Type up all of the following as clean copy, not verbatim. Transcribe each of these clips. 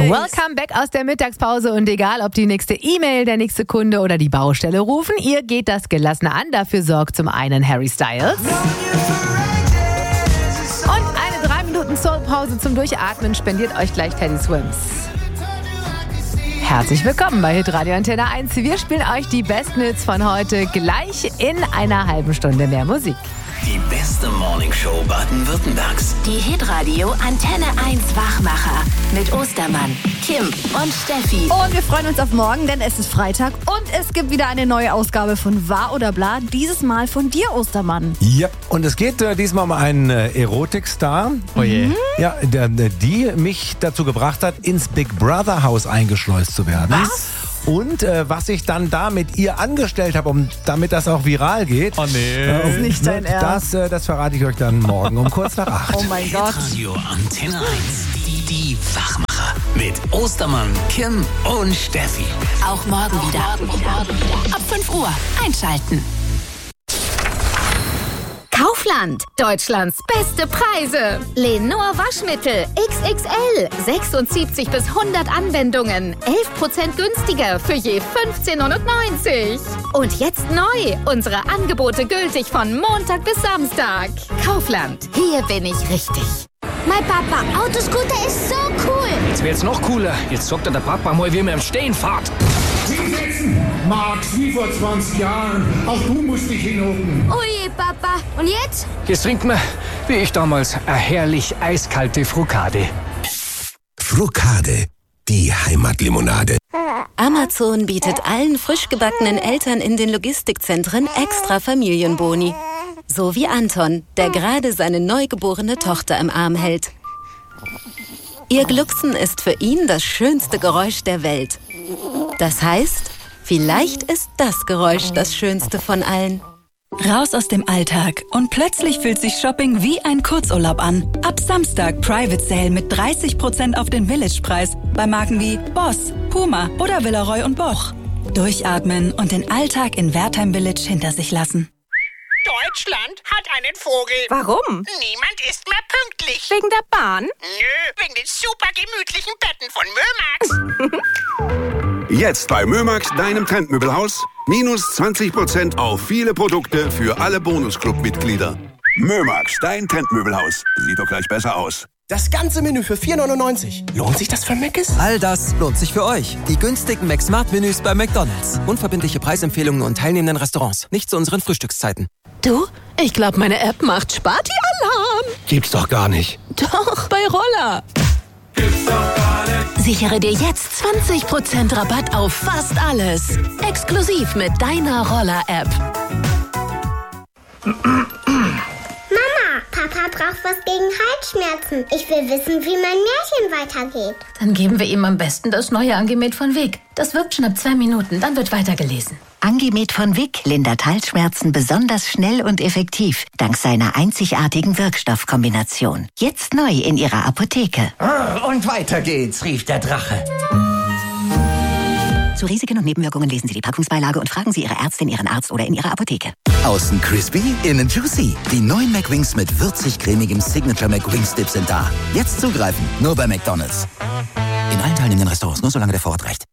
Welcome back aus der Mittagspause und egal, ob die nächste E-Mail, der nächste Kunde oder die Baustelle rufen, ihr geht das gelassen an. Dafür sorgt zum einen Harry Styles. Und eine 3 Minuten Soulpause zum Durchatmen spendiert euch gleich Teddy Swims. Herzlich willkommen bei Hitradio Antenne 1. Wir spielen euch die besten Hits von heute gleich in einer halben Stunde mehr Musik. Die beste Morningshow Baden-Württembergs. Die Hitradio Antenne 1 Wachmacher mit Ostermann, Kim und Steffi. Und wir freuen uns auf morgen, denn es ist Freitag und es gibt wieder eine neue Ausgabe von Wahr oder Bla. Dieses Mal von dir, Ostermann. Ja, und es geht diesmal um einen Erotikstar. Oh je. Ja, die mich dazu gebracht hat, ins Big Brother Haus eingeschleust zu werden. Was? Und was ich dann da mit ihr angestellt habe, damit das auch viral geht. Oh nee. Das ist nicht dein Ernst. Das verrate ich euch dann morgen um kurz nach 8. Oh mein Gott. Radio Antenne 1. Die Wachmacher. Mit Ostermann, Kim und Steffi. Auch morgen wieder. Ab 5 Uhr einschalten. Kaufland. Deutschlands beste Preise. Lenor Waschmittel. XXL. 76 bis 100 Anwendungen. 11% günstiger für je 15,99 €. Und jetzt neu. Unsere Angebote gültig von Montag bis Samstag. Kaufland. Hier bin ich richtig. Mein Papa, Autoscooter ist so cool. Jetzt wird's noch cooler. Jetzt sagt der Papa mal, wie man im Stehen fährt. Hinsetzen! Max, wie vor 20 Jahren. Auch du musst dich hinhocken. Oje, Papa. Und jetzt? Jetzt trinkt man, wie ich damals, eine herrlich eiskalte Frukade. Frukade. Die Heimatlimonade. Amazon bietet allen frisch gebackenen Eltern in den Logistikzentren extra Familienboni. So wie Anton, der gerade seine neugeborene Tochter im Arm hält. Ihr Glucksen ist für ihn das schönste Geräusch der Welt. Das heißt, vielleicht ist das Geräusch das schönste von allen. Raus aus dem Alltag und plötzlich fühlt sich Shopping wie ein Kurzurlaub an. Ab Samstag Private Sale mit 30% auf den Village-Preis bei Marken wie Boss, Puma oder Villeroy & Boch. Durchatmen und den Alltag in Wertheim Village hinter sich lassen. Deutschland hat einen Vogel. Warum? Niemand ist mehr pünktlich. Wegen der Bahn? Nö, wegen den super gemütlichen Betten von Mömax. Jetzt bei Mömax, deinem Trendmöbelhaus, minus 20% auf viele Produkte für alle Bonusclub-Mitglieder. Mömax, dein Trendmöbelhaus. Sieht doch gleich besser aus. Das ganze Menü für 4,99 €. Lohnt sich das für Mc's? All das lohnt sich für euch. Die günstigen McSmart-Menüs bei McDonald's. Unverbindliche Preisempfehlungen und teilnehmenden Restaurants. Nicht zu unseren Frühstückszeiten. Du, ich glaube, meine App macht Sparti-Alarm. Gibt's doch gar nicht. Doch, bei Roller. Gibt's doch gar nicht. Sichere dir jetzt 20% Rabatt auf fast alles. Exklusiv mit deiner Roller-App. Mama, Papa braucht was gegen Halsschmerzen. Ich will wissen, wie mein Märchen weitergeht. Dann geben wir ihm am besten das neue Angemet von Vic. Das wirkt schon ab 2 Minuten, dann wird weitergelesen. Angemet von Vic lindert Halsschmerzen besonders schnell und effektiv, dank seiner einzigartigen Wirkstoffkombination. Jetzt neu in Ihrer Apotheke. Und weiter geht's, rief der Drache. Zu Risiken und Nebenwirkungen lesen Sie die Packungsbeilage und fragen Sie Ihre Ärztin, Ihren Arzt oder in Ihrer Apotheke. Außen crispy, innen juicy. Die neuen McWings mit würzig-cremigem Signature McWings Dip sind da. Jetzt zugreifen, nur bei McDonald's. In allen teilnehmenden Restaurants, nur solange der Vorrat reicht.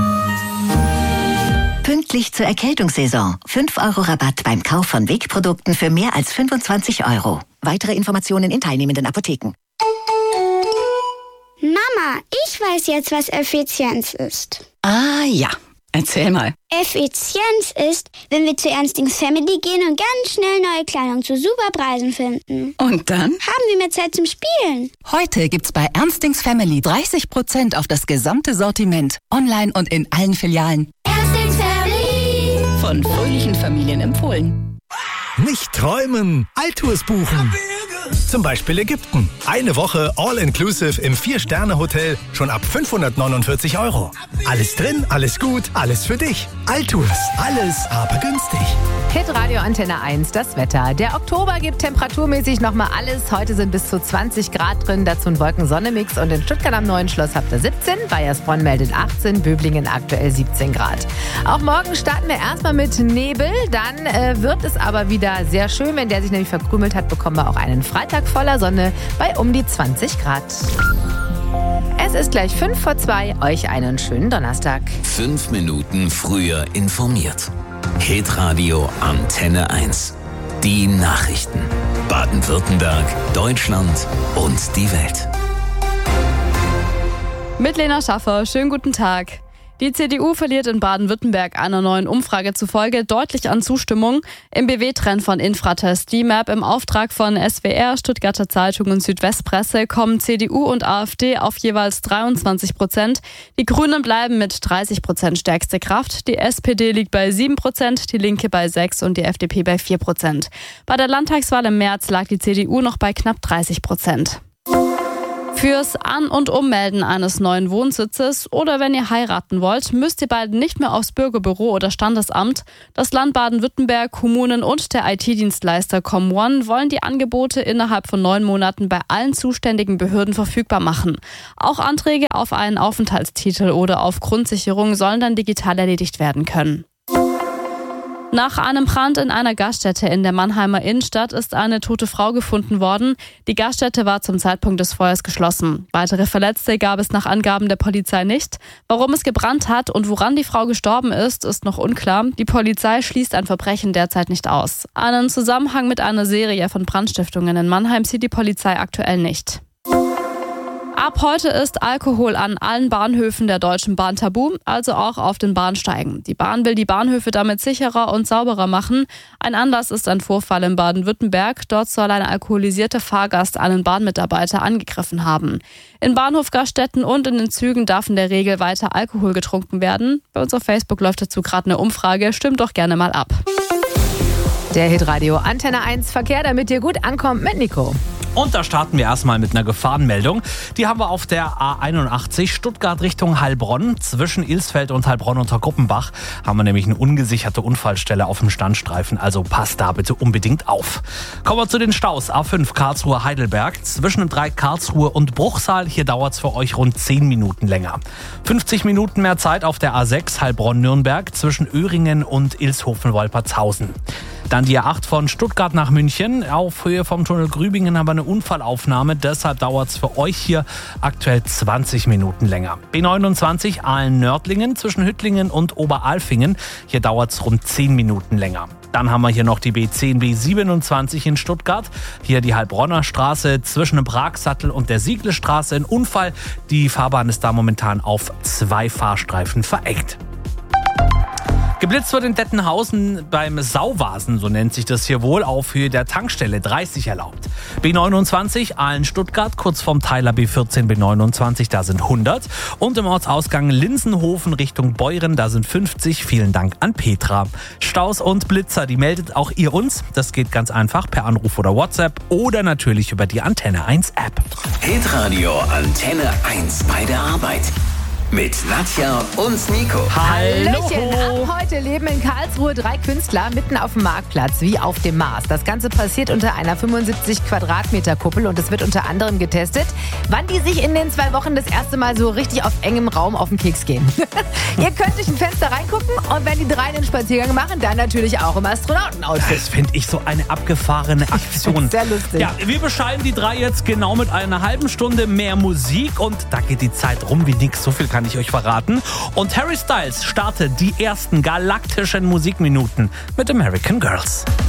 Pünktlich zur Erkältungssaison. 5 € Rabatt beim Kauf von Vic-Produkten für mehr als 25 €. Weitere Informationen in teilnehmenden Apotheken. Mama, ich weiß jetzt, was Effizienz ist. Ah ja, erzähl mal. Effizienz ist, wenn wir zu Ernstings Family gehen und ganz schnell neue Kleidung zu super Preisen finden. Und dann? Haben wir mehr Zeit zum Spielen. Heute gibt's bei Ernstings Family 30% auf das gesamte Sortiment. Online und in allen Filialen. Ernstings Family. Von fröhlichen Familien empfohlen. Nicht träumen, Altours buchen. Zum Beispiel Ägypten. Eine Woche All-Inclusive im 4-Sterne-Hotel schon ab 549 €. Alles drin, alles gut, alles für dich. Altours, alles aber günstig. Hitradio Antenne 1, das Wetter. Der Oktober gibt temperaturmäßig nochmal alles. Heute sind bis zu 20 Grad drin, dazu ein Wolken-Sonne-Mix. Und in Stuttgart am Neuen Schloss habt ihr 17, Bayersbronn meldet 18, Böblingen aktuell 17 Grad. Auch morgen starten wir erstmal mit Nebel, dann wird es aber wieder sehr schön. Wenn der sich nämlich verkrümelt hat, bekommen wir auch einen Freitag voller Sonne bei um die 20 Grad. Es ist gleich 1:55. Euch einen schönen Donnerstag. 5 Minuten früher informiert. Hitradio Antenne 1. Die Nachrichten. Baden-Württemberg, Deutschland und die Welt. Mit Lena Schaffer, schönen guten Tag. Die CDU verliert in Baden-Württemberg einer neuen Umfrage zufolge deutlich an Zustimmung. Im BW-Trend von Infratest DMAP im Auftrag von SWR, Stuttgarter Zeitung und Südwestpresse kommen CDU und AfD auf jeweils 23%. Die Grünen bleiben mit 30% stärkste Kraft. Die SPD liegt bei 7%, die Linke bei 6% und die FDP bei 4%. Bei der Landtagswahl im März lag die CDU noch bei knapp 30%. Fürs An- und Ummelden eines neuen Wohnsitzes oder wenn ihr heiraten wollt, müsst ihr bald nicht mehr aufs Bürgerbüro oder Standesamt. Das Land Baden-Württemberg, Kommunen und der IT-Dienstleister ComOne wollen die Angebote innerhalb von 9 Monaten bei allen zuständigen Behörden verfügbar machen. Auch Anträge auf einen Aufenthaltstitel oder auf Grundsicherung sollen dann digital erledigt werden können. Nach einem Brand in einer Gaststätte in der Mannheimer Innenstadt ist eine tote Frau gefunden worden. Die Gaststätte war zum Zeitpunkt des Feuers geschlossen. Weitere Verletzte gab es nach Angaben der Polizei nicht. Warum es gebrannt hat und woran die Frau gestorben ist, ist noch unklar. Die Polizei schließt ein Verbrechen derzeit nicht aus. Einen Zusammenhang mit einer Serie von Brandstiftungen in Mannheim sieht die Polizei aktuell nicht. Ab heute ist Alkohol an allen Bahnhöfen der Deutschen Bahn tabu, also auch auf den Bahnsteigen. Die Bahn will die Bahnhöfe damit sicherer und sauberer machen. Ein Anlass ist ein Vorfall in Baden-Württemberg. Dort soll ein alkoholisierter Fahrgast einen Bahnmitarbeiter angegriffen haben. In Bahnhofgaststätten und in den Zügen darf in der Regel weiter Alkohol getrunken werden. Bei uns auf Facebook läuft dazu gerade eine Umfrage. Stimmt doch gerne mal ab. Der Hitradio Antenne 1 Verkehr, damit ihr gut ankommt mit Nico. Und da starten wir erstmal mit einer Gefahrenmeldung. Die haben wir auf der A81 Stuttgart Richtung Heilbronn. Zwischen Ilsfeld und Heilbronn unter Gruppenbach haben wir nämlich eine ungesicherte Unfallstelle auf dem Standstreifen. Also passt da bitte unbedingt auf. Kommen wir zu den Staus. A5 Karlsruhe-Heidelberg. Zwischen dem Dreieck Karlsruhe und Bruchsal. Hier dauert es für euch rund 10 Minuten länger. 50 Minuten mehr Zeit auf der A6 Heilbronn-Nürnberg. Zwischen Öhringen und Ilshofen-Wolpertshausen. Dann die A8 von Stuttgart nach München. Auf Höhe vom Tunnel Grübingen haben wir eine Unfallaufnahme. Deshalb dauert es für euch hier aktuell 20 Minuten länger. B29 Aalen-Nördlingen zwischen Hüttlingen und Oberalfingen. Hier dauert es rund 10 Minuten länger. Dann haben wir hier noch die B10, B27 in Stuttgart. Hier die Heilbronner Straße zwischen dem Pragsattel und der Siegle-Straße. Ein Unfall. Die Fahrbahn ist da momentan auf 2 Fahrstreifen verengt. Geblitzt wird in Dettenhausen beim Sauvasen, so nennt sich das hier wohl, auf Höhe der Tankstelle 30 erlaubt. B29 Aalen-Stuttgart, kurz vorm Teiler B14 B29, da sind 100. Und im Ortsausgang Linsenhofen Richtung Beuren, da sind 50. Vielen Dank an Petra. Staus und Blitzer, die meldet auch ihr uns. Das geht ganz einfach per Anruf oder WhatsApp oder natürlich über die Antenne 1 App. Hitradio Antenne 1 bei der Arbeit. Mit Nadja und Nico. Hallöchen! Ab heute leben in Karlsruhe 3 Künstler mitten auf dem Marktplatz, wie auf dem Mars. Das Ganze passiert unter einer 75 Quadratmeter Kuppel und es wird unter anderem getestet, wann die sich in den 2 Wochen das erste Mal so richtig auf engem Raum auf den Keks gehen. Ihr könnt durch ein Fenster reingucken und wenn die 3 den Spaziergang machen, dann natürlich auch im Astronautenoutfit. Das finde ich so eine abgefahrene Aktion. Sehr lustig. Ja, wir bescheiden die 3 jetzt genau mit einer halben Stunde mehr Musik und da geht die Zeit rum wie nix. So viel kann ich euch verraten. Und Harry Styles startet die ersten galaktischen Musikminuten mit American Girls.